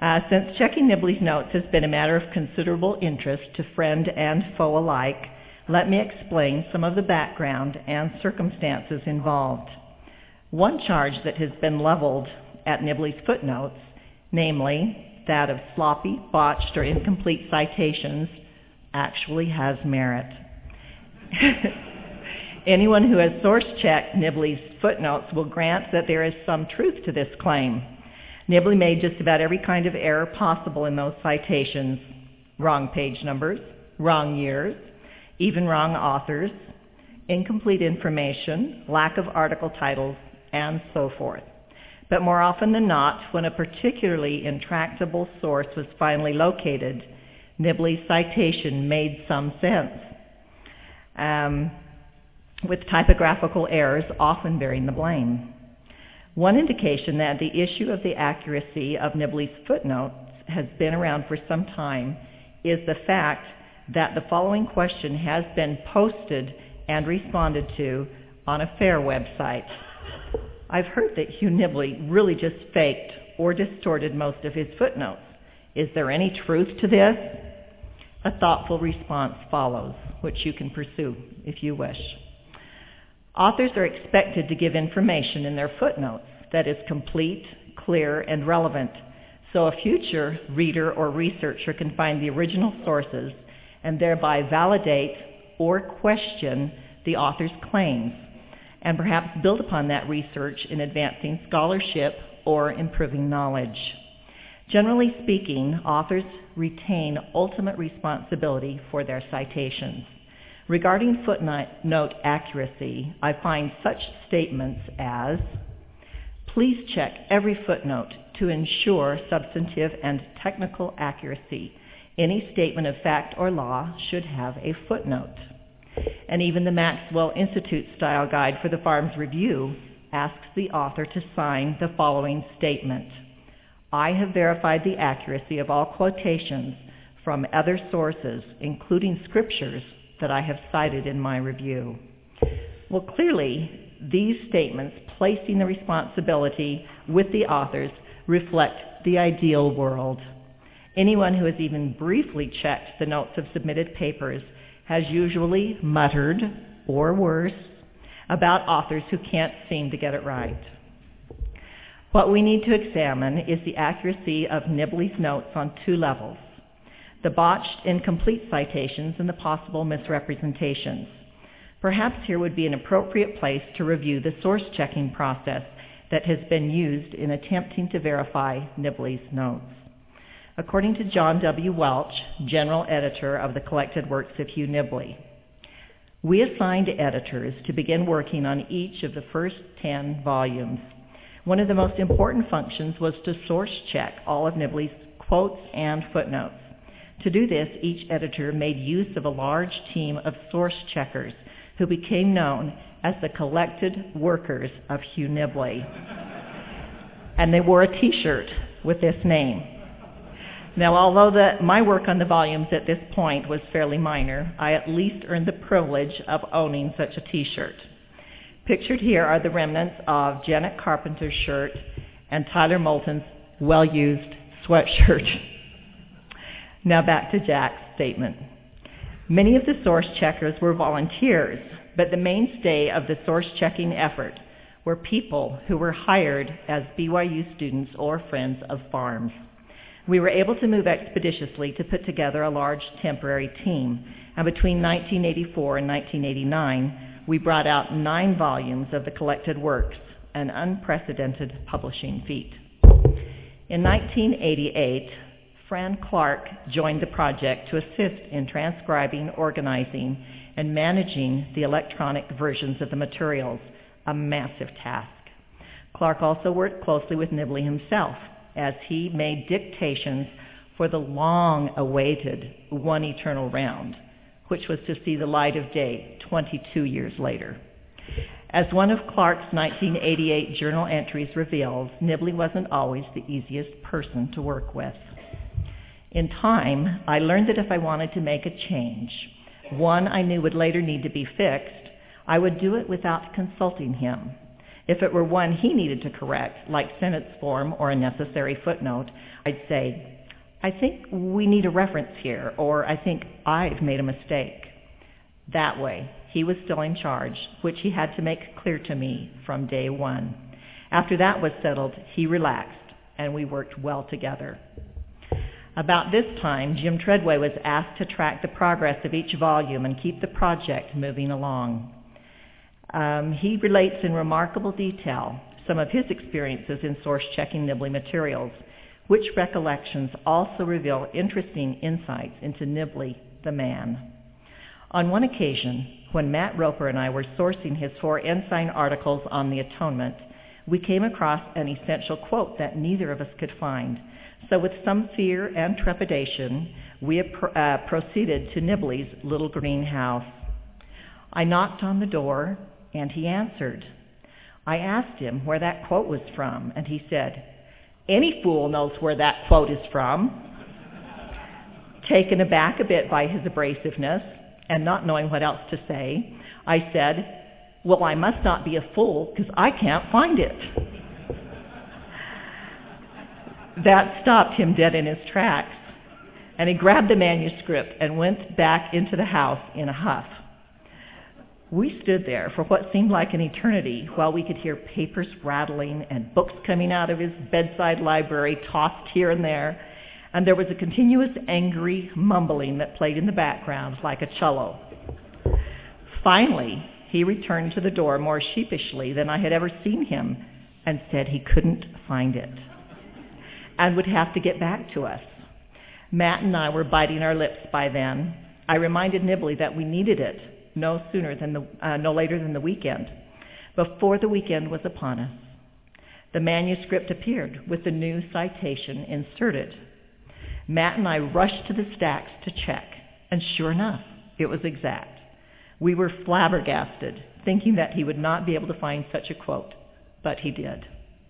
Since checking Nibley's notes has been a matter of considerable interest to friend and foe alike, let me explain some of the background and circumstances involved. One charge that has been leveled at Nibley's footnotes, namely that of sloppy, botched, or incomplete citations, actually has merit. Anyone who has source-checked Nibley's footnotes will grant that there is some truth to this claim. Nibley made just about every kind of error possible in those citations: wrong page numbers, wrong years, even wrong authors, incomplete information, lack of article titles, and so forth. But more often than not, when a particularly intractable source was finally located, Nibley's citation made some sense, with typographical errors often bearing the blame. One indication that the issue of the accuracy of Nibley's footnotes has been around for some time is the fact that the following question has been posted and responded to on a FAIR website. I've heard that Hugh Nibley really just faked or distorted most of his footnotes. Is there any truth to this? A thoughtful response follows, which you can pursue if you wish. Authors are expected to give information in their footnotes that is complete, clear, and relevant, so a future reader or researcher can find the original sources and thereby validate or question the author's claims, and perhaps build upon that research in advancing scholarship or improving knowledge. Generally speaking, authors retain ultimate responsibility for their citations. Regarding footnote accuracy, I find such statements as, please check every footnote to ensure substantive and technical accuracy. Any statement of fact or law should have a footnote. And even the Maxwell Institute Style Guide for the Farms Review asks the author to sign the following statement: I have verified the accuracy of all quotations from other sources, including scriptures that I have cited in my review. Well, clearly, these statements placing the responsibility with the authors reflect the ideal world. Anyone who has even briefly checked the notes of submitted papers has usually muttered, or worse, about authors who can't seem to get it right. What we need to examine is the accuracy of Nibley's notes on two levels: the botched, incomplete citations and the possible misrepresentations. Perhaps here would be an appropriate place to review the source-checking process that has been used in attempting to verify Nibley's notes. According to John W. Welch, general editor of the collected works of Hugh Nibley, we assigned editors to begin working on each of the first 10 volumes. One of the most important functions was to source-check all of Nibley's quotes and footnotes. To do this, each editor made use of a large team of source checkers who became known as the Collected Workers of Hugh Nibley. And they wore a t-shirt with this name. Now, although my work on the volumes at this point was fairly minor, I at least earned the privilege of owning such a t-shirt. Pictured here are the remnants of Janet Carpenter's shirt and Tyler Moulton's well-used sweatshirt. Now back to Jack's statement. Many of the source checkers were volunteers, but the mainstay of the source checking effort were people who were hired as BYU students or friends of farms. We were able to move expeditiously to put together a large temporary team, and between 1984 and 1989, we brought out 9 volumes of the collected works, an unprecedented publishing feat. In 1988, Fran Clark joined the project to assist in transcribing, organizing, and managing the electronic versions of the materials, a massive task. Clark also worked closely with Nibley himself as he made dictations for the long-awaited One Eternal Round, which was to see the light of day 22 years later. As one of Clark's 1988 journal entries reveals, Nibley wasn't always the easiest person to work with. In time, I learned that if I wanted to make a change, one I knew would later need to be fixed, I would do it without consulting him. If it were one he needed to correct, like sentence form or a necessary footnote, I'd say, I think we need a reference here, or I think I've made a mistake. That way, he was still in charge, which he had to make clear to me from day one. After that was settled, he relaxed, and we worked well together. About this time, Jim Treadway was asked to track the progress of each volume and keep the project moving along. He relates in remarkable detail some of his experiences in source-checking Nibley materials, which recollections also reveal interesting insights into Nibley, the man. On one occasion, when Matt Roper and I were sourcing his 4 Ensign articles on the Atonement, we came across an essential quote that neither of us could find. So with some fear and trepidation, we proceeded to Nibley's little green house. I knocked on the door, and he answered. I asked him where that quote was from, and he said, "Any fool knows where that quote is from." Taken aback a bit by his abrasiveness, and not knowing what else to say, I said, "Well, I must not be a fool, because I can't find it." That stopped him dead in his tracks, and he grabbed the manuscript and went back into the house in a huff. We stood there for what seemed like an eternity while we could hear papers rattling and books coming out of his bedside library tossed here and there, and there was a continuous angry mumbling that played in the background like a cello. Finally, he returned to the door more sheepishly than I had ever seen him and said he couldn't find it and would have to get back to us. Matt and I were biting our lips by then. I reminded Nibley that we needed it no later than the weekend. Before the weekend was upon us, the manuscript appeared with the new citation inserted. Matt and I rushed to the stacks to check, and sure enough, it was exact. We were flabbergasted, thinking that he would not be able to find such a quote, but he did.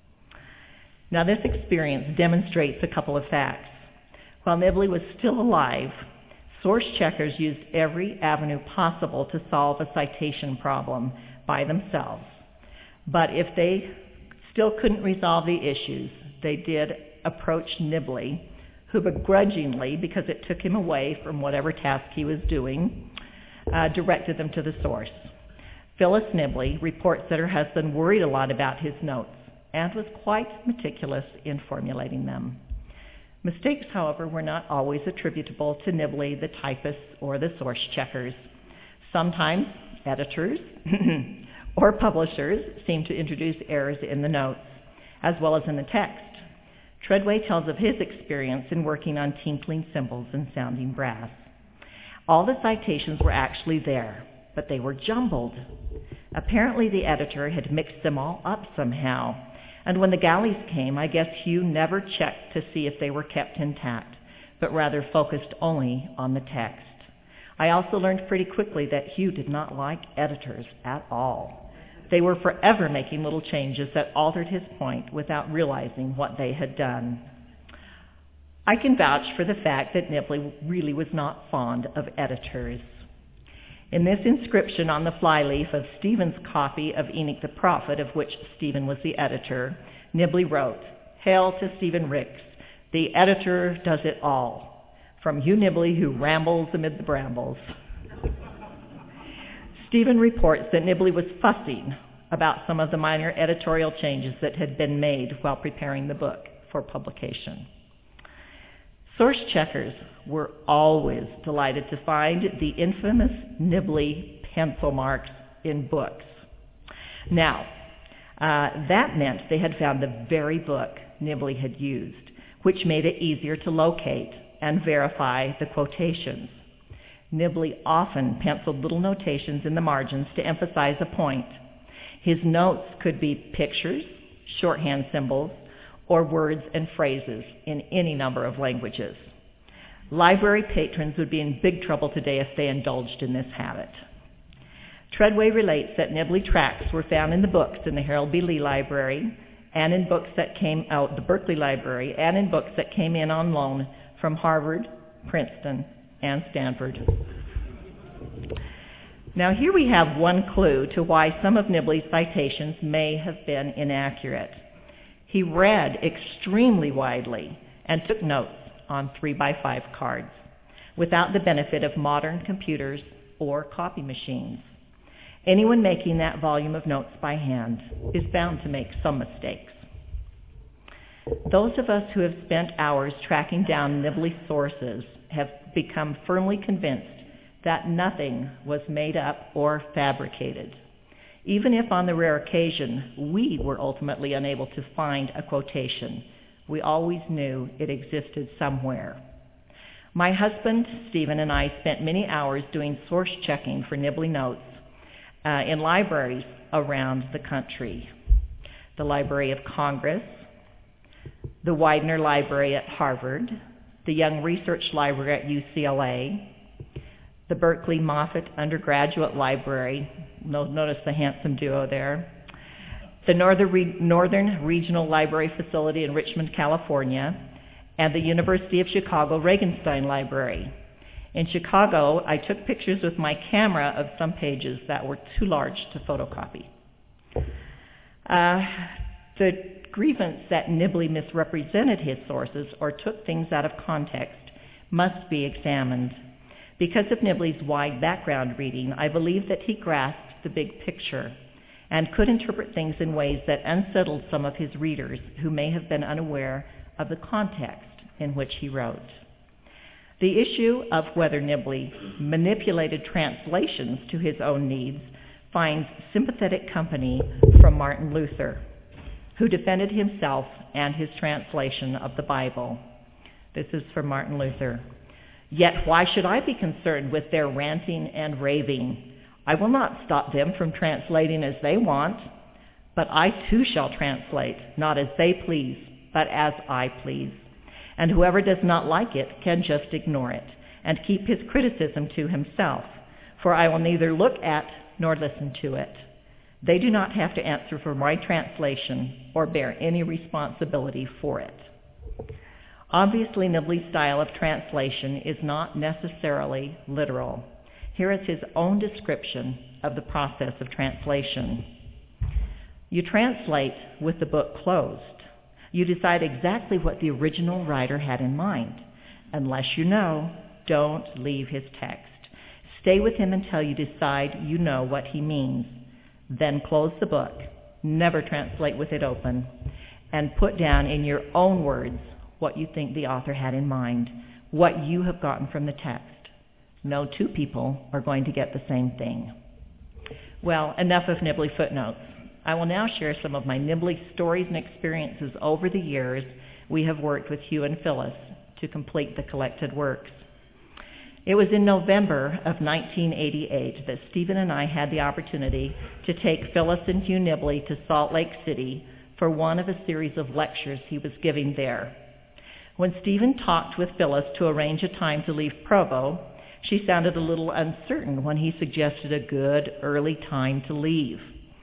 Now, this experience demonstrates a couple of facts. While Nibley was still alive, source checkers used every avenue possible to solve a citation problem by themselves. But if they still couldn't resolve the issues, they did approach Nibley, who begrudgingly, because it took him away from whatever task he was doing, directed them to the source. Phyllis Nibley reports that her husband worried a lot about his notes and was quite meticulous in formulating them. Mistakes, however, were not always attributable to Nibley, the typists, or the source checkers. Sometimes editors or publishers seemed to introduce errors in the notes, as well as in the text. Treadway tells of his experience in working on tinkling cymbals and sounding brass. All the citations were actually there, but they were jumbled. Apparently the editor had mixed them all up somehow, and when the galleys came, I guess Hugh never checked to see if they were kept intact, but rather focused only on the text. I also learned pretty quickly that Hugh did not like editors at all. They were forever making little changes that altered his point without realizing what they had done. I can vouch for the fact that Nibley really was not fond of editors. In this inscription on the flyleaf of Stephen's copy of Enoch the Prophet, of which Stephen was the editor, Nibley wrote, "Hail to Stephen Ricks, the editor does it all, from Hugh Nibley who rambles amid the brambles." Stephen reports that Nibley was fussing about some of the minor editorial changes that had been made while preparing the book for publication. Source checkers were always delighted to find the infamous Nibley pencil marks in books. Now, that meant they had found the very book Nibley had used, which made it easier to locate and verify the quotations. Nibley often penciled little notations in the margins to emphasize a point. His notes could be pictures, shorthand symbols, or words and phrases in any number of languages. Library patrons would be in big trouble today if they indulged in this habit. Treadway relates that Nibley tracts were found in the books in the Harold B. Lee Library and in books that came out the Berkeley Library and in books that came in on loan from Harvard, Princeton, and Stanford. Now here we have one clue to why some of Nibley's citations may have been inaccurate. He read extremely widely and took notes on 3x5 cards without the benefit of modern computers or copy machines. Anyone making that volume of notes by hand is bound to make some mistakes. Those of us who have spent hours tracking down Nibley's sources have become firmly convinced that nothing was made up or fabricated. Even if on the rare occasion we were ultimately unable to find a quotation, we always knew it existed somewhere. My husband, Stephen, and I spent many hours doing source checking for Nibley notes in libraries around the country. The Library of Congress, the Widener Library at Harvard, the Young Research Library at UCLA, the Berkeley Moffitt Undergraduate Library, notice the handsome duo there, the Northern Regional Library Facility in Richmond, California, and the University of Chicago Regenstein Library. In Chicago, I took pictures with my camera of some pages that were too large to photocopy. The grievance that Nibley misrepresented his sources or took things out of context must be examined. Because of Nibley's wide background reading, I believe that he grasped the big picture and could interpret things in ways that unsettled some of his readers who may have been unaware of the context in which he wrote. The issue of whether Nibley manipulated translations to his own needs finds sympathetic company from Martin Luther, who defended himself and his translation of the Bible. This is from Martin Luther. "Yet why should I be concerned with their ranting and raving? I will not stop them from translating as they want, but I too shall translate, not as they please, but as I please. And whoever does not like it can just ignore it and keep his criticism to himself, for I will neither look at nor listen to it. They do not have to answer for my translation or bear any responsibility for it." Obviously, Nibley's style of translation is not necessarily literal. Here is his own description of the process of translation. You translate with the book closed. You decide exactly what the original writer had in mind. Unless you know, don't leave his text. Stay with him until you decide you know what he means. Then close the book. Never translate with it open. And put down in your own words what you think the author had in mind, what you have gotten from the text. No two people are going to get the same thing. Well, enough of Nibley footnotes. I will now share some of my Nibley stories and experiences over the years we have worked with Hugh and Phyllis to complete the collected works. It was in November of 1988 that Stephen and I had the opportunity to take Phyllis and Hugh Nibley to Salt Lake City for one of a series of lectures he was giving there. When Stephen talked with Phyllis to arrange a time to leave Provo, she sounded a little uncertain when he suggested a good early time to leave.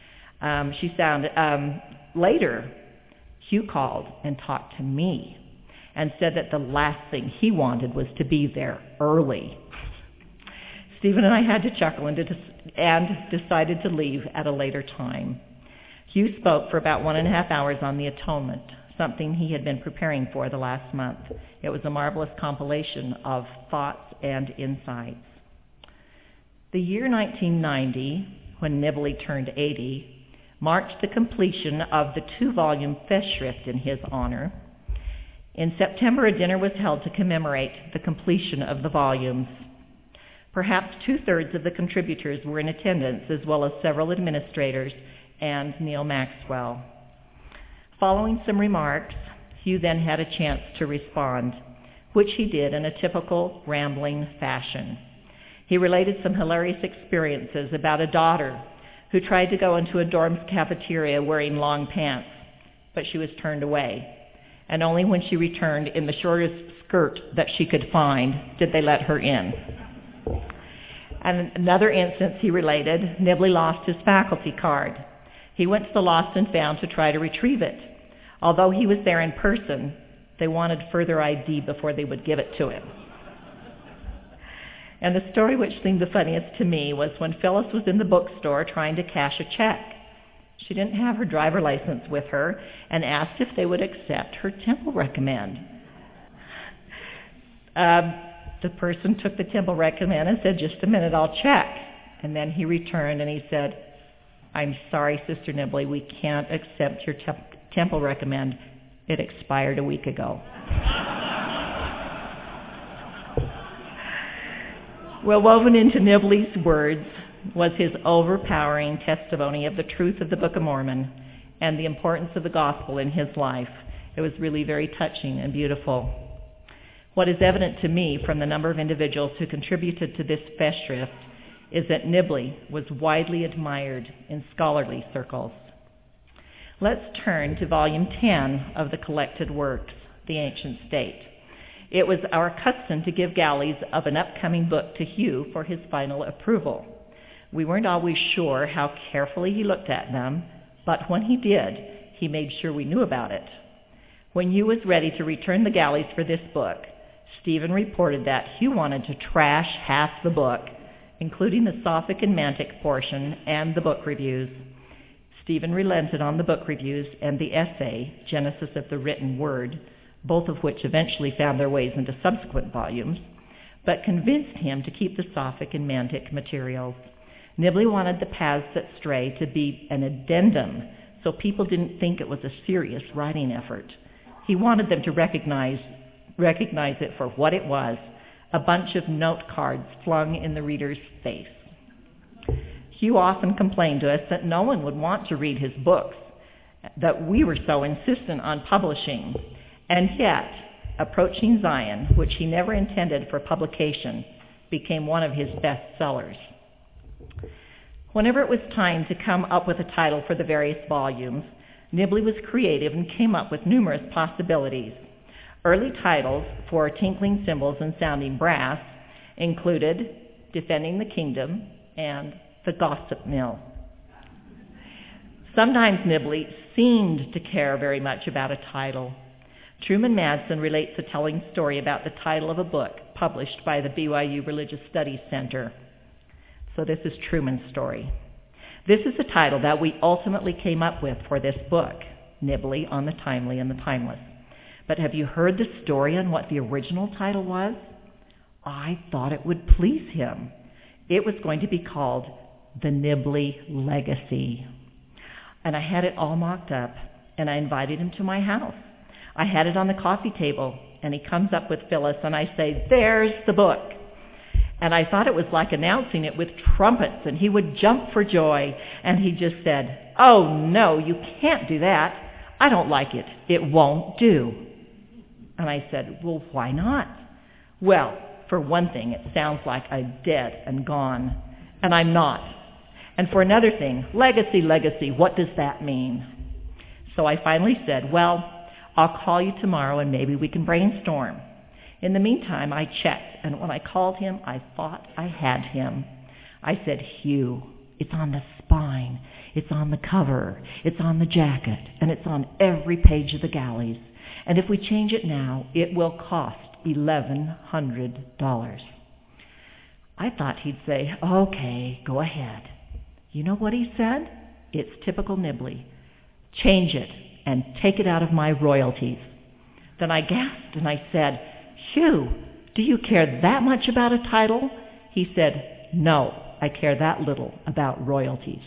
Later, Hugh called and talked to me and said that the last thing he wanted was to be there early. Stephen and I had to chuckle and decided to leave at a later time. Hugh spoke for about 1.5 hours on the atonement, something he had been preparing for the last month. It was a marvelous compilation of thoughts and insights. The year 1990, when Nibley turned 80, marked the completion of the 2-volume Festschrift in his honor. In September, a dinner was held to commemorate the completion of the volumes. Perhaps 2/3 of the contributors were in attendance, as well as several administrators and Neil Maxwell. Following some remarks, Hugh then had a chance to respond, which he did in a typical rambling fashion. He related some hilarious experiences about a daughter who tried to go into a dorm's cafeteria wearing long pants, but she was turned away. And only when she returned in the shortest skirt that she could find did they let her in. And another instance he related, Nibley lost his faculty card. He went to the Lost and Found to try to retrieve it. Although he was there in person, they wanted further ID before they would give it to him. And the story which seemed the funniest to me was when Phyllis was in the bookstore trying to cash a check. She didn't have her driver license with her and asked if they would accept her Temple recommend. The person took the Temple recommend and said, "Just a minute, I'll check." And then he returned and he said, "I'm sorry, Sister Nibley, we can't accept your Temple recommend. It expired a week ago." Well, woven into Nibley's words was his overpowering testimony of the truth of the Book of Mormon and the importance of the gospel in his life. It was really very touching and beautiful. What is evident to me from the number of individuals who contributed to this festschrift is that Nibley was widely admired in scholarly circles. Let's turn to Volume 10 of the Collected Works, The Ancient State. It was our custom to give galleys of an upcoming book to Hugh for his final approval. We weren't always sure how carefully he looked at them, but when he did, he made sure we knew about it. When Hugh was ready to return the galleys for this book, Stephen reported that Hugh wanted to trash half the book, including the Sophic and Mantic portion and the book reviews. Stephen relented on the book reviews and the essay, Genesis of the Written Word, both of which eventually found their ways into subsequent volumes, but convinced him to keep the Sophic and Mantic materials. Nibley wanted the Paths That Stray to be an addendum, so people didn't think it was a serious writing effort. He wanted them to recognize it for what it was, a bunch of note cards flung in the reader's face. Hugh often complained to us that no one would want to read his books, that we were so insistent on publishing. And yet, Approaching Zion, which he never intended for publication, became one of his best sellers. Whenever it was time to come up with a title for the various volumes, Nibley was creative and came up with numerous possibilities. Early titles for Tinkling Cymbals and Sounding Brass included Defending the Kingdom and The Gossip Mill. Sometimes Nibley seemed to care very much about a title. Truman Madsen relates a telling story about the title of a book published by the BYU Religious Studies Center. So this is Truman's story. This is the title that we ultimately came up with for this book, Nibley on the Timely and the Timeless. But have you heard the story on what the original title was? I thought it would please him. It was going to be called The Nibley Legacy. And I had it all mocked up, and I invited him to my house. I had it on the coffee table, and he comes up with Phyllis, and I say, "There's the book." And I thought it was like announcing it with trumpets, and he would jump for joy. And he just said, "Oh, no, you can't do that. I don't like it. It won't do." And I said, "Well, why not?" "Well, for one thing, it sounds like I'm dead and gone, and I'm not. And for another thing, legacy, legacy, what does that mean?" So I finally said, "Well, I'll call you tomorrow and maybe we can brainstorm." In the meantime, I checked, and when I called him, I thought I had him. I said, "Hugh, it's on the spine, it's on the cover, it's on the jacket, and it's on every page of the galleys. And if we change it now, it will cost $1,100. I thought he'd say, "Okay, go ahead." You know what he said? It's typical Nibley. "Change it and take it out of my royalties." Then I gasped and I said, "Hugh, do you care that much about a title?" He said, "No, I care that little about royalties."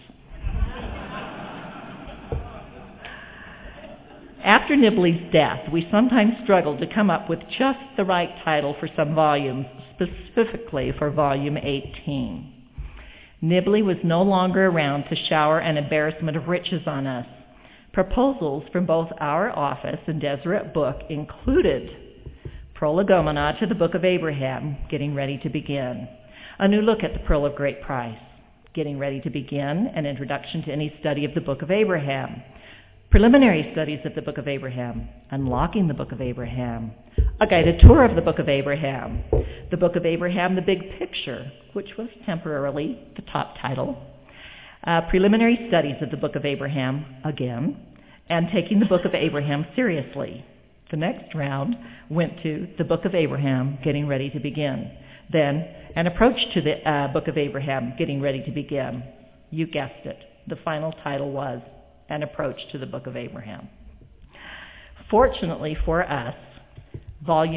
After Nibley's death, we sometimes struggled to come up with just the right title for some volumes, specifically for Volume 18. Nibley was no longer around to shower an embarrassment of riches on us. Proposals from both our office and Deseret Book included Prolegomena to the Book of Abraham, getting ready to begin, a new look at the Pearl of Great Price, getting ready to begin an introduction to any study of the Book of Abraham, preliminary studies of the Book of Abraham, unlocking the Book of Abraham, a guided tour of the Book of Abraham, the Book of Abraham, the Big Picture, which was temporarily the top title, preliminary studies of the Book of Abraham again, and taking the Book of Abraham seriously, The next round went to the Book of Abraham, Getting Ready to Begin. Then, An Approach to the Book of Abraham, Getting Ready to Begin. You guessed it. The final title was An Approach to the Book of Abraham. Fortunately for us, Volume